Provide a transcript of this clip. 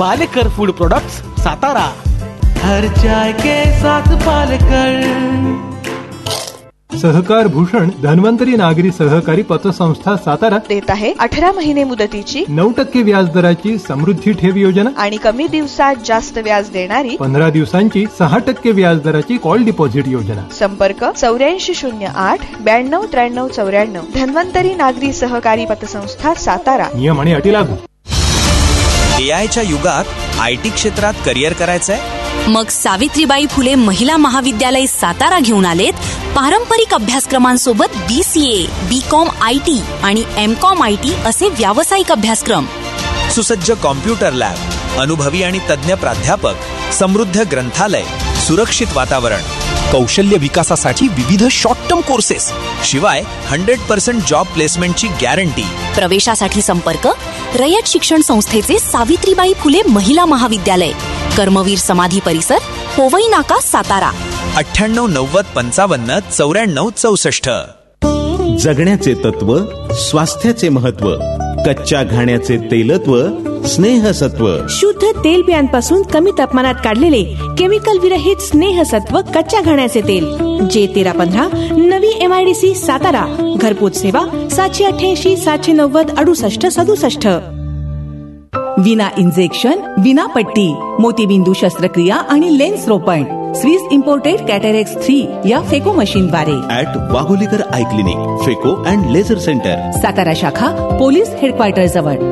Palekar food products, Satara. हर चाय के साथ पालेकर. सहकार भूषण धन्वंतरी नागरी सहकारी पतसंस्था सातारा देत आहे 18 महिने मुदतीची 9% व्याजदराची समृद्धी ठेव योजना आणि कमी दिवसात जास्त व्याज देणारी 15 दिवसांची 6% व्याजदराची कॉल डिपॉझिट योजना. संपर्क 8408 92 93 94. धन्वंतरी नागरी सहकारी पतसंस्था सातारा. नियम आणि अटी लागू. एआयच्या युगात आयटी क्षेत्रात करिअर करायचंय? मग सावित्रीबाई फुले महिला महाविद्यालय सातारा घेऊन आलेत पारंपरिक अभ्यासक्रमांसोबत BCA, BCom IT आणि MCom IT असे व्यावसायिक अभ्यासक्रम. सुसज्ज कॉम्प्युटर लॅब, अनुभवी आणि तज्ञ प्राध्यापक, समृद्ध ग्रंथालय, सुरक्षित वातावरण, कौशल्य विकासासाठी विविध शॉर्ट टर्म कोर्सेस, शिवाय 100% जॉब प्लेसमेंटची गॅरंटी. प्रवेशासाठी संपर्क रयत शिक्षण संस्थेचे सावित्रीबाई फुले महिला महाविद्यालय, कर्मवीर समाधी परिसर, पोवई नाका, सातारा. 98 90 55 94 64. जगण्याचे तत्व, स्वास्थ्याचे महत्व, कच्च्या घाण्याचे तेलत्व, स्नेहसत्व. शुद्ध तेलबियांपासून कमी तापमानात काढलेले केमिकल विरहित स्नेहसत्व कच्च्या घाण्याचे तेल. J1315 नवी MIDC सातारा. घरपोच सेवा 788 790 68 67. विना इंजेक्शन, विना पट्टी, मोतीबिंदू शस्त्रक्रिया आणि लेन्स रोपण स्विस इम्पोर्टेड कॅटरेक्स 3 या फेको मशीनद्वारे. ॲट वाघोलीकर आय क्लिनिक, फेको अँड लेझर सेंटर, सातारा शाखा पोलीस हेडक्वार्टर जवळ.